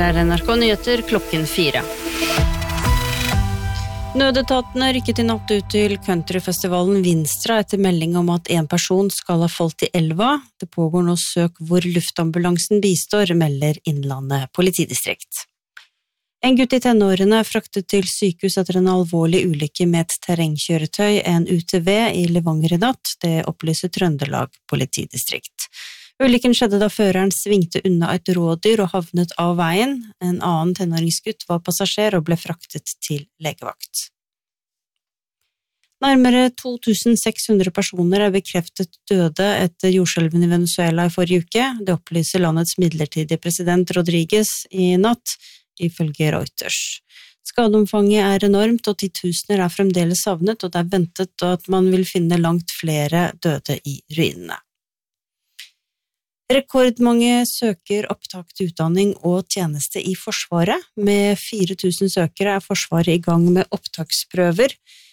Dette NRK Nyheter klokken 4. Nødetatene rykket i natt ut til countryfestivalen Vinstra etter melding om at en person skal ha falt i elva. Det pågår nå søk hvor luftambulansen bistår, melder Innlandet politidistrikt. En gutt i tenårene fraktet til sykehus etter en alvorlig ulykke med et terrengkjøretøy, en UTV i Levanger i natt, det opplyser Trøndelag politidistrikt. Ulykken skjedde da føreren svingte unna et rådyr og havnet av veien. En annen tenåringsgutt var passasjer og ble fraktet til legevakt. Nærmere 2600 personer bekreftet døde etter jordskjelven i Venezuela i forrige uke. Det opplyser landets midlertidige president Rodriguez i natt, ifølge Reuters. Skadeomfanget enormt, og 10.000 fremdeles savnet, og det ventet at man vil finne langt flere døde i ruinene. Rekordmange søker opptak til utdanning og tjeneste i Forsvaret. Med 4.000 søkere Forsvaret i gang med opptaksprøver.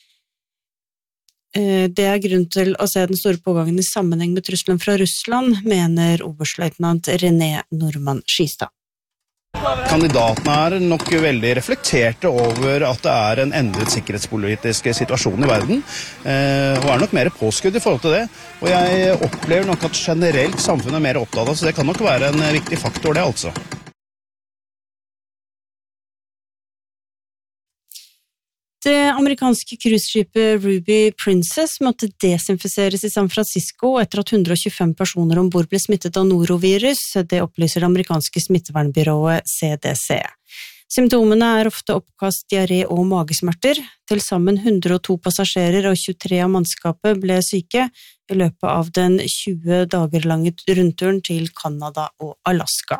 Det grunn til å se den store pågangen i sammenheng med trusselen fra Russland, mener oberstløytnant René Normann Skistad. Kandidatene nok veldig reflekterte over at det en endret sikkerhetspolitisk situasjon i verden, og nok mer påskudd i forhold til det. Og jeg opplever nok at generelt samfunnet mer opptatt av, så det kan nok være en viktig faktor det altså. Det amerikanske cruiseskipet Ruby Princess måtte desinfiseres i San Francisco etter at 125 personer ombord ble smittet av norovirus, det opplyser det amerikanske smittevernbyrået CDC. Symptomene ofte oppkast, diaré og magesmerter. Til sammen 102 passasjerer og 23 av mannskapet ble syke i løpet av den 20 dager lange rundturen til Canada og Alaska.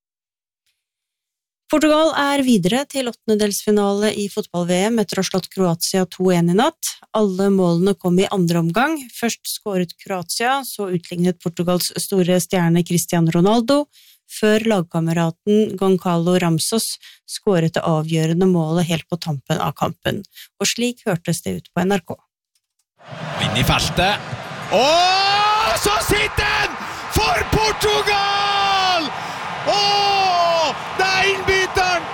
Portugal videre til 8-delsfinale i fotball-VM etter å ha slått Kroatia 2-1 i natt. Alle målene kom i andre omgang. Først skåret Kroatia, så utlignet Portugals store stjerne Cristiano Ronaldo, før lagkameraten Goncalo Ramos skåret det avgjørende målet helt på tampen av kampen. Og slik hørtes det ut på NRK. Inn i feltet. Åh, så sitter den for Portugal! Det innbytteren!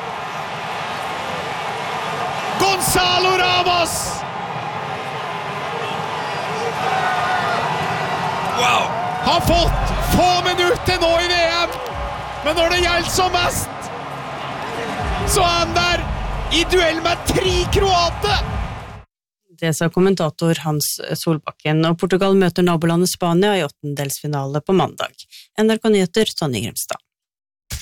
Gonzalo Ramos! Wow! Har fått få minutter nå i VM, men når det gjelder som mest, så han der i duell med 3 kroater! Det sa kommentator Hans Solbakken, og Portugal møter nabolandet Spania i 8-delsfinale på mandag. NRK Nyheter, Tonje Grimstad.